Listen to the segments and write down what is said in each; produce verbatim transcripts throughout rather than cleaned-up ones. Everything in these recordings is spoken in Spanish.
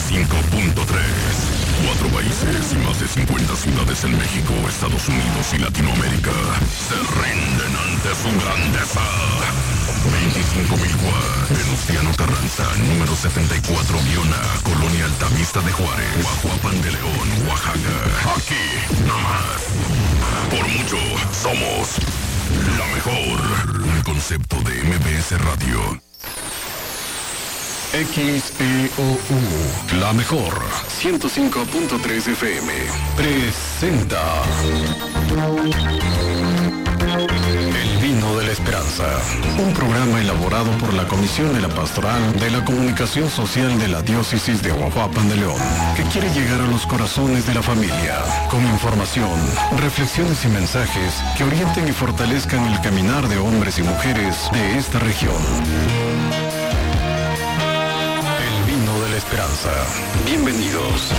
cinco punto tres. Cuatro países y más de cincuenta ciudades en México, Estados Unidos y Latinoamérica se rinden ante su grandeza. veinticinco mil watts. Venustiano Carranza, número setenta y cuatro, Viona, Colonia Altavista de Juárez, Guajuapan de León, Oaxaca. Aquí, nada más. Por mucho, somos la mejor. Un concepto de M B S Radio. X E O U, la mejor, ciento cinco punto tres F M, presenta El Vino de la Esperanza, un programa elaborado por la Comisión de la Pastoral de la Comunicación Social de la Diócesis de Guajuapan de León, que quiere llegar a los corazones de la familia, con información, reflexiones y mensajes que orienten y fortalezcan el caminar de hombres y mujeres de esta región. Esperanza. Bienvenidos.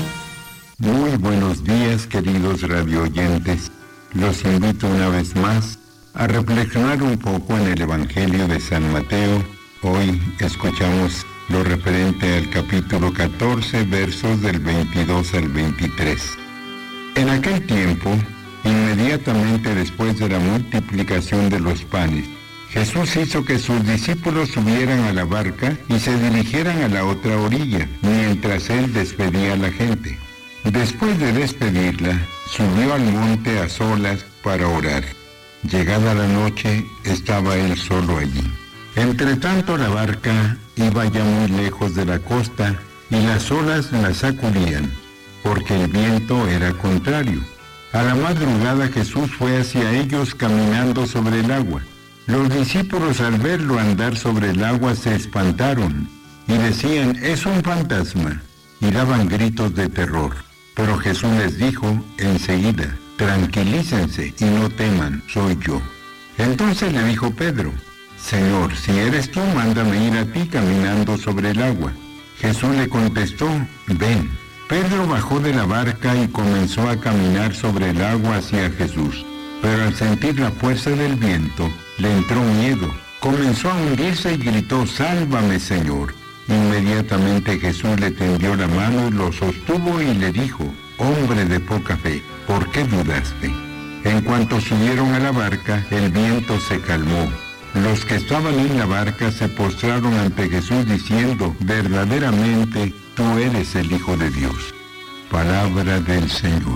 Muy buenos días, queridos radioyentes. Los invito una vez más a reflexionar un poco en el Evangelio de San Mateo. Hoy escuchamos lo referente al capítulo catorce, versos del veintidós al veintitrés. En aquel tiempo, inmediatamente después de la multiplicación de los panes, Jesús hizo que sus discípulos subieran a la barca y se dirigieran a la otra orilla, mientras él despedía a la gente. Después de despedirla, subió al monte a solas para orar. Llegada la noche, estaba él solo allí. Entretanto, la barca iba ya muy lejos de la costa y las olas la sacudían, porque el viento era contrario. A la madrugada Jesús fue hacia ellos caminando sobre el agua. Los discípulos al verlo andar sobre el agua se espantaron y decían, es un fantasma, y daban gritos de terror. Pero Jesús les dijo enseguida, tranquilícense y no teman, soy yo. Entonces le dijo Pedro, Señor, si eres tú, mándame ir a ti caminando sobre el agua. Jesús le contestó, ven. Pedro bajó de la barca y comenzó a caminar sobre el agua hacia Jesús. Pero al sentir la fuerza del viento, le entró miedo. Comenzó a hundirse y gritó, sálvame, Señor. Inmediatamente Jesús le tendió la mano y lo sostuvo y le dijo, hombre de poca fe, ¿por qué dudaste? En cuanto subieron a la barca, el viento se calmó. Los que estaban en la barca se postraron ante Jesús diciendo, verdaderamente, tú eres el Hijo de Dios. Palabra del Señor.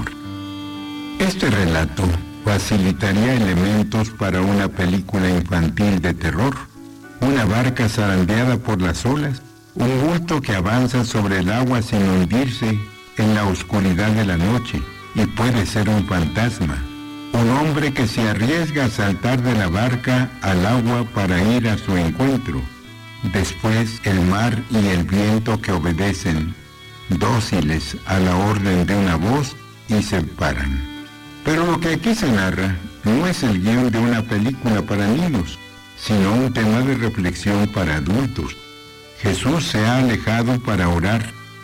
Este relato facilitaría elementos para una película infantil de terror. Una barca zarandeada por las olas, un bulto que avanza sobre el agua sin hundirse en la oscuridad de la noche, y puede ser un fantasma. Un hombre que se arriesga a saltar de la barca al agua para ir a su encuentro. Después el mar y el viento que obedecen, dóciles a la orden de una voz, y se paran. Pero lo que aquí se narra no es el guión de una película para niños, sino un tema de reflexión para adultos. Jesús se ha alejado para orar,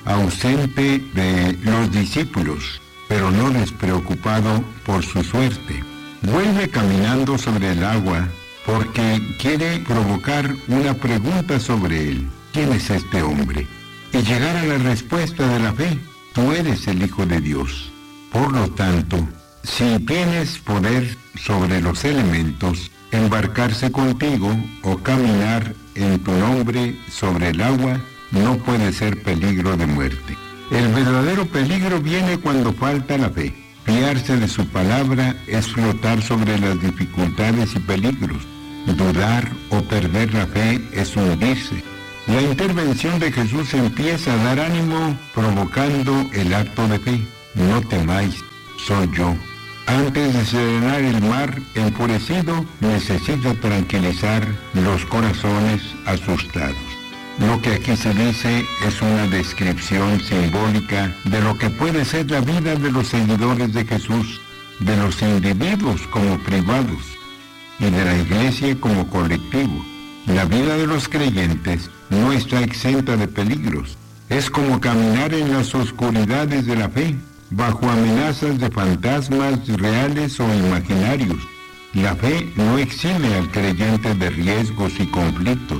ausente de los discípulos, pero no despreocupado por su suerte. Vuelve caminando sobre el agua porque quiere provocar una pregunta sobre él. ¿Quién es este hombre? Y llegar a la respuesta de la fe. Tú eres el Hijo de Dios. Por lo tanto, si tienes poder sobre los elementos, embarcarse contigo o caminar en tu nombre sobre el agua no puede ser peligro de muerte. El verdadero peligro viene cuando falta la fe. Fiarse de su palabra es flotar sobre las dificultades y peligros. Dudar o perder la fe es hundirse. La intervención de Jesús empieza a dar ánimo provocando el acto de fe. No temáis, soy yo. Antes de serenar el mar enfurecido, necesita tranquilizar los corazones asustados. Lo que aquí se dice es una descripción simbólica de lo que puede ser la vida de los seguidores de Jesús, de los individuos como privados y de la iglesia como colectivo. La vida de los creyentes no está exenta de peligros. Es como caminar en las oscuridades de la fe, bajo amenazas de fantasmas reales o imaginarios. La fe no exime al creyente de riesgos y conflictos.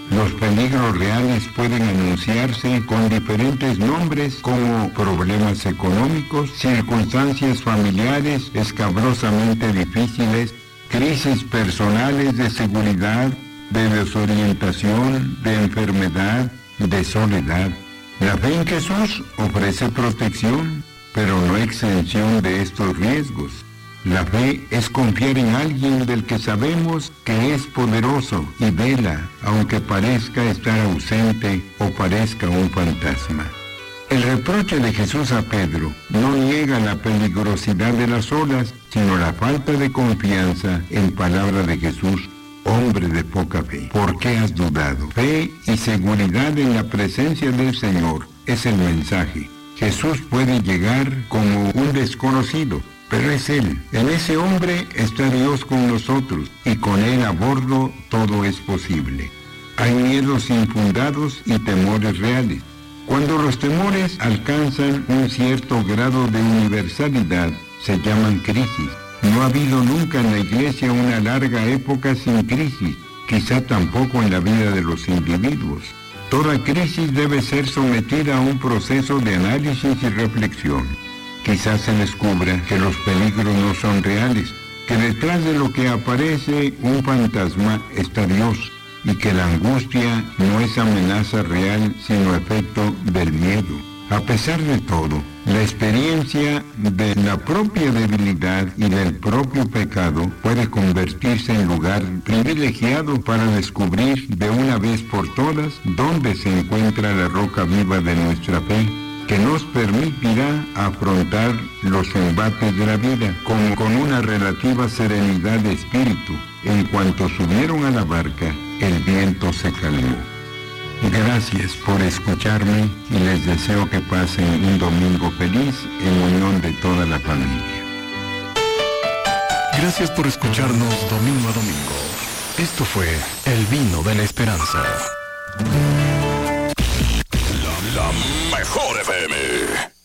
Los peligros reales pueden anunciarse con diferentes nombres como problemas económicos, circunstancias familiares escabrosamente difíciles, crisis personales de seguridad, de desorientación, de enfermedad, de soledad. La fe en Jesús ofrece protección, pero no exención de estos riesgos. La fe es confiar en alguien del que sabemos que es poderoso y vela, aunque parezca estar ausente o parezca un fantasma. El reproche de Jesús a Pedro no niega la peligrosidad de las olas, sino la falta de confianza en palabra de Jesús. Hombre de poca fe, ¿por qué has dudado? Fe y seguridad en la presencia del Señor es el mensaje. Jesús puede llegar como un desconocido, pero es Él. En ese hombre está Dios con nosotros y con Él a bordo todo es posible. Hay miedos infundados y temores reales. Cuando los temores alcanzan un cierto grado de universalidad, se llaman crisis. No ha habido nunca en la Iglesia una larga época sin crisis, quizá tampoco en la vida de los individuos. Toda crisis debe ser sometida a un proceso de análisis y reflexión. Quizás se descubra que los peligros no son reales, que detrás de lo que aparece un fantasma está Dios, y que la angustia no es amenaza real, sino efecto del miedo. A pesar de todo, la experiencia de la propia debilidad y del propio pecado puede convertirse en lugar privilegiado para descubrir de una vez por todas dónde se encuentra la roca viva de nuestra fe, que nos permitirá afrontar los embates de la vida como con una relativa serenidad de espíritu. En cuanto subieron a la barca, el viento se calmó. Gracias por escucharme y les deseo que pasen un domingo feliz en unión de toda la familia. Gracias por escucharnos domingo a domingo. Esto fue El Vino de la Esperanza. La, la mejor F M.